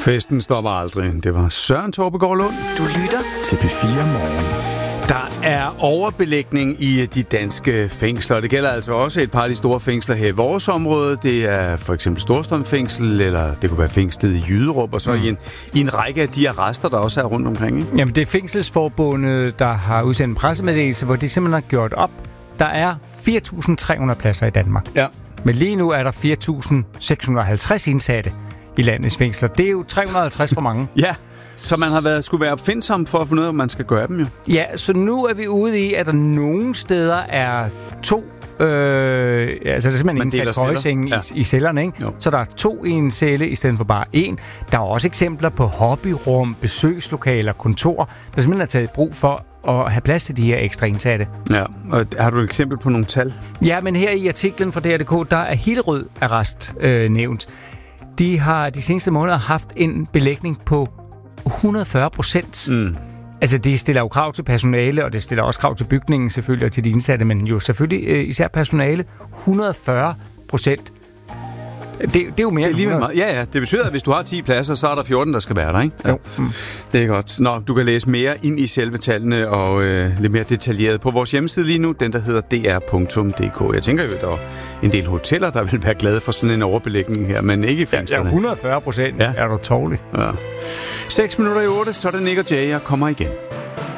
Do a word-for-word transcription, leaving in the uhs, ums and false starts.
Festen stopper aldrig. Det var Søren Torpegaard Lund. Du lytter til P fire Morgen. Der er overbelægning i de danske fængsler. Det gælder altså også et par af de store fængsler her i vores område. Det er for eksempel Storstrøm Fængsel, eller det kunne være fængslet i Jyderup, og så mm. i, en, i en række af de arrester, der også er rundt omkring. Ikke? Jamen, det er Fængselsforbundet, der har udsendt en pressemeddelelse, hvor de simpelthen har gjort op. Der er fire tusind tre hundrede pladser i Danmark. Ja. Men lige nu er der fire tusind seks hundrede og halvtreds indsatte i landets fængsler. Det er jo tre hundrede og halvtreds for mange. Ja, så man har været, skulle være opfindsom for at finde ud af, om man skal gøre dem jo. Ja, så nu er vi ude i, at der nogle steder er to... Øh, altså, der er simpelthen indsat køjesenge ja. i, i cellerne, ikke? Jo. Så der er to i en celle i stedet for bare én. Der er også eksempler på hobbyrum, besøgslokaler, kontor, der simpelthen er taget brug for at have plads til de her ekstra indsatte. Ja, og har du et eksempel på nogle tal? Ja, men her i artiklen fra D R punktum d k, der er Hillerød Arrest øh, nævnt. De har de seneste måneder haft en belægning på hundrede og fyrre procent. Mm. Altså, de stiller jo krav til personale, og det stiller også krav til bygningen selvfølgelig, og til de indsatte, men jo selvfølgelig øh, især personale. hundrede og fyrre procent. Det, det er jo mere det er end meget. Ja, ja. Det betyder, at hvis du har ti pladser, så er der fjorten, der skal være der, ikke? Ja. Jo. Mm. Det er godt. Nå, du kan læse mere ind i selve tallene og øh, lidt mere detaljeret på vores hjemmeside lige nu, den der hedder D R punktum d k. Jeg tænker jo, at der er en del hoteller, der vil være glade for sådan en overbelægning her, men ikke i fængslerne. Ja, hundrede og fyrre procent ja. Er du tårlig. Ja. seks minutter i otte, så er det Nick og Jay, jeg kommer igen.